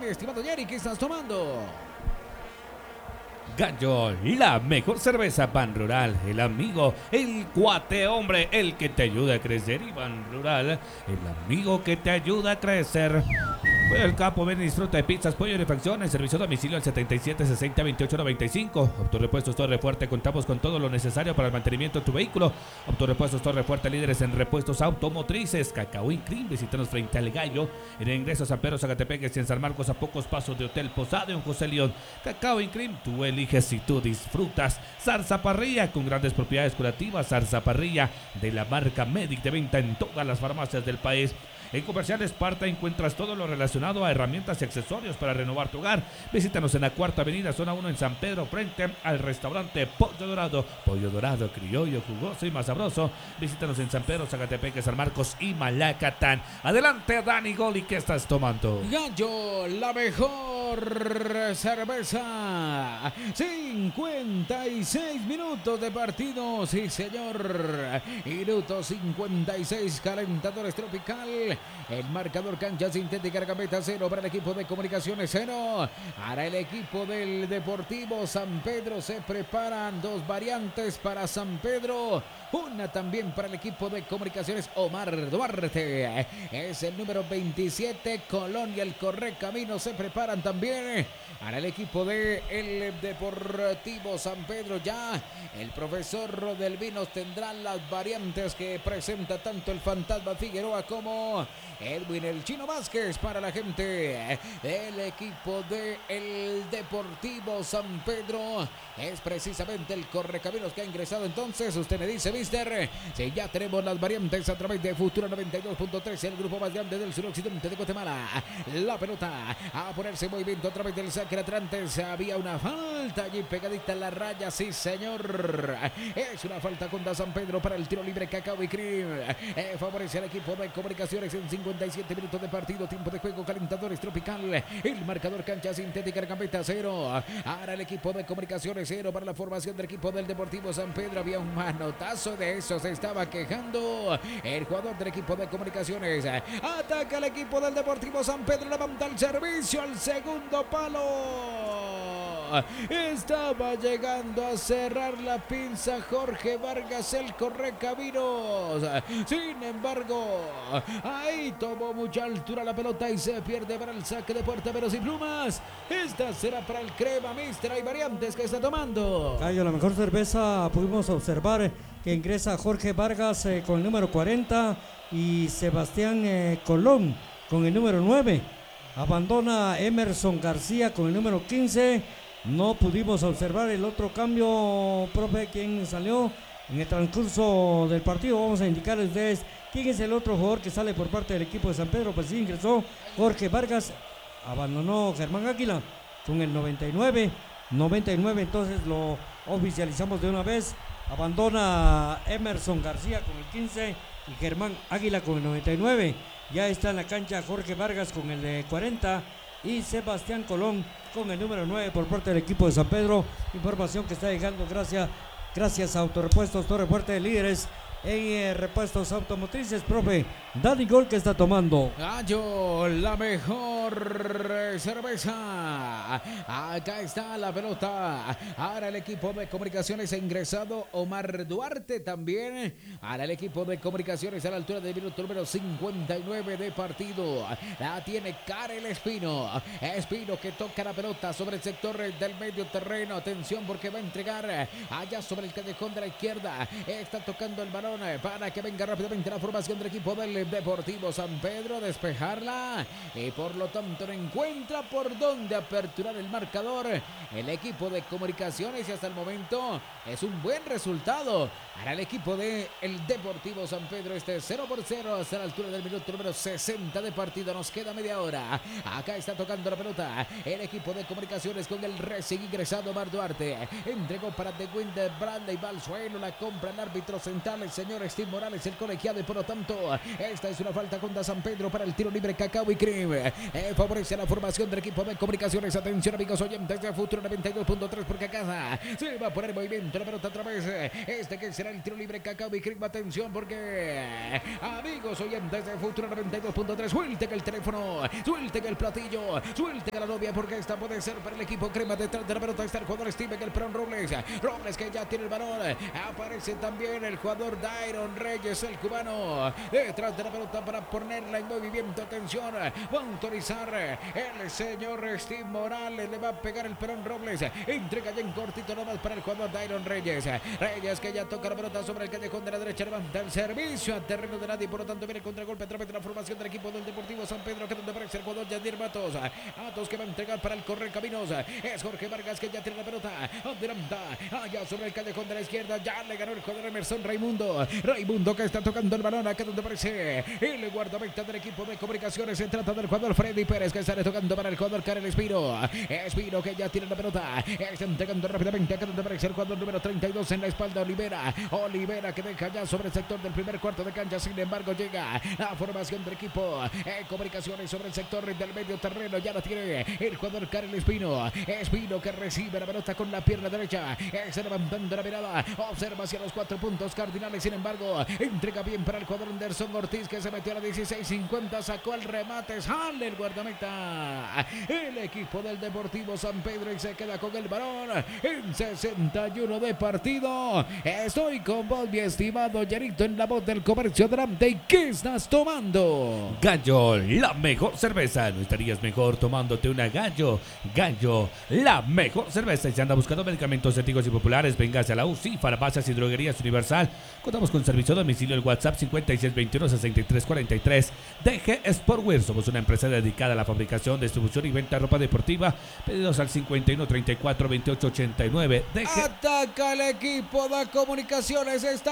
mi estimado Jerry, ¿qué estás tomando? Gallo, la mejor cerveza Ban Rural, el amigo, el cuate hombre, el que te ayuda a crecer. Y Ban Rural, el amigo que te ayuda a crecer. El Capo, ven y disfruta de pizzas, pollo y refacciones. Servicio a domicilio al 77 60 28 95. Autorepuestos Torre Fuerte, contamos con todo lo necesario para el mantenimiento de tu vehículo. Autorepuestos Torre Fuerte, líderes en repuestos automotrices. Cacao y Cream, visítanos frente al Gallo. En el ingreso a San Pedro, Zacatepec y en San Marcos, a pocos pasos de Hotel Posada en José León. Cacao y Cream, tú eliges y tú disfrutas. Zarza Parrilla, con grandes propiedades curativas. Zarza Parrilla, de la marca Medic, de venta en todas las farmacias del país. En Comercial Esparta encuentras todo lo relacionado a herramientas y accesorios para renovar tu hogar. Visítanos en la Cuarta Avenida, zona 1 en San Pedro, frente al restaurante Pollo Dorado. Pollo Dorado, criollo, jugoso y más sabroso. Visítanos en San Pedro, Zacatepec, San Marcos y Malacatán. Adelante, Dani Goli, ¿qué estás tomando? Gallo, la mejor cerveza. 56 minutos de partido, sí señor. Minuto 56, calentadores tropical. El marcador cancha sintética, Gambetta 0 para el equipo de Comunicaciones 0. Para el equipo del Deportivo San Pedro se preparan dos variantes para San Pedro. Una también para el equipo de Comunicaciones. Omar Duarte es el número 27. Colón y el Correcamino se preparan también. Para el equipo de el Deportivo San Pedro ya el profesor Rodelvinos tendrá las variantes que presenta tanto el Fantasma Figueroa como Edwin el Chino Vázquez. Para la gente del equipo de el Deportivo San Pedro es precisamente el Correcaminos que ha ingresado. Entonces usted me dice, mister, si ya tenemos las variantes a través de Futura 92.3, el grupo más grande del suroccidente de Guatemala. La pelota a ponerse en movimiento a través del saque Atlantes. Había una falta allí pegadita en la raya, sí señor, es una falta contra San Pedro para el tiro libre. Cacao y Cream favorece al equipo de Comunicaciones en 57 minutos de partido, tiempo de juego, calentadores tropical. El marcador cancha sintética, Gambetta 0. Ahora el equipo de Comunicaciones 0 para la formación del equipo del Deportivo San Pedro. Había un manotazo, de eso se estaba quejando el jugador del equipo de Comunicaciones. Ataca el equipo del Deportivo San Pedro, levanta el servicio al segundo palo. Estaba llegando a cerrar la pinza Jorge Vargas, el Correcaminos. Sin embargo, ahí tomó mucha altura la pelota y se pierde para el saque de puerta, pero sin plumas. Esta será para el Crema, mister. Hay variantes que está tomando. Gallo, la mejor cerveza, pudimos observar que ingresa Jorge Vargas con el número 40 y Sebastián Colón con el número 9. Abandona Emerson García con el número 15. No pudimos observar el otro cambio, profe, quién salió en el transcurso del partido. Vamos a indicarles a ustedes quién es el otro jugador que sale por parte del equipo de San Pedro. Pues sí, ingresó Jorge Vargas, abandonó Germán Águila con el 99, entonces lo oficializamos de una vez. Abandona Emerson García con el 15 y Germán Águila con el 99. Ya está en la cancha Jorge Vargas con el 40 y Sebastián Colón con el número 9 por parte del equipo de San Pedro. Información que está llegando gracias a Autorepuestos Torre Fuerte, líderes en repuestos automotrices. Profe, Dani Gol, que está tomando. Gallo, la mejor cerveza. Acá está la pelota. Ahora el equipo de Comunicaciones ha ingresado Omar Duarte también. Ahora el equipo de Comunicaciones a la altura del minuto número 59 de partido. La tiene Karel Espino. Espino que toca la pelota sobre el sector del medio terreno. Atención porque va a entregar allá sobre el callejón de la izquierda. Está tocando el balón para que venga rápidamente la formación del equipo del Deportivo San Pedro, despejarla y por lo tanto no encuentra por dónde aperturar el marcador el equipo de Comunicaciones, y hasta el momento es un buen resultado para el equipo de el Deportivo San Pedro. 0-0 hasta la altura del minuto número 60 de partido. Nos queda media hora. Acá está tocando la pelota el equipo de Comunicaciones con el recién ingresado Omar Duarte. Entregó para The Wind de Bradley, va al suelo, la compra el árbitro central, el señor Steve Morales, el colegiado, y por lo tanto, esta es una falta contra San Pedro para el tiro libre. Cacao y Cream favorece la formación del equipo de comunicaciones. Atención, amigos oyentes de Futuro 92.3, porque acá se va a poner movimiento la pelota otra vez. Que será el tiro libre. Cacao y Cream, atención, porque amigos oyentes de Futuro 92.3, suelten el teléfono, suelten el platillo, suelten a la novia, porque esta puede ser para el equipo Crema. Detrás de la pelota está el jugador Steven, el Perón Robles, que ya tiene el balón. Aparece también el jugador Dairon Reyes, el cubano, detrás de la pelota para ponerla en movimiento. Atención, va a autorizar el señor Steve Morales, le va a pegar el Perón Robles, entrega ya en cortito nomás para el jugador Dairon Reyes, que ya toca la pelota sobre el callejón de la derecha, levanta el servicio a terreno de nadie, por lo tanto viene el contragolpe a través de la formación del equipo del Deportivo San Pedro, que donde aparece el jugador Yadir Matos, que va a entregar para el correr caminos, es Jorge Vargas, que ya tiene la pelota, adelanta, allá sobre el callejón de la izquierda, ya le ganó el jugador Emerson Raimundo, que está tocando el balón, acá donde aparece el guardameta del equipo de comunicaciones. Se trata del jugador Freddy Pérez, que sale tocando para el jugador Karel Espino, que ya tiene la pelota, está entregando rápidamente, acá donde aparece el jugador número 32 en la espalda, Olivera, que deja ya sobre el sector del primer cuarto de cancha. Sin embargo, llega la formación del equipo comunicaciones sobre el sector del medio terreno, ya lo tiene el jugador Karel Espino, que recibe la pelota con la pierna derecha, está levantando la mirada, observa hacia los 4 puntos cardinales. Sin embargo, entrega bien para el jugador Anderson Ortiz, que se metió a la 16:50, sacó el remate, sale el guardameta, el equipo del Deportivo San Pedro, y se queda con el balón en 61 de partido. Estoy con vos, mi estimado Yarito, en la voz del comercio adelante. ¿Y qué estás tomando? Gallo, la mejor cerveza. ¿No estarías mejor tomándote una Gallo? Gallo, la mejor cerveza. Y si anda buscando medicamentos éticos y populares, véngase a la UCI, Farmacias y Droguerías Universal. Contamos con servicio a domicilio, el WhatsApp 5621-6343. DG Sportwear, somos una empresa dedicada a la fabricación, distribución y venta de ropa deportiva. Pedidos al 5134-2889. Ataca el equipo de comunicaciones, está